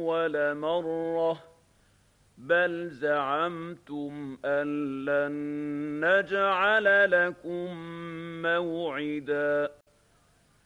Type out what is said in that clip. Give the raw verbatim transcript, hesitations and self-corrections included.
أول مرة بل زعمتم أن لن نجعل لكم موعدا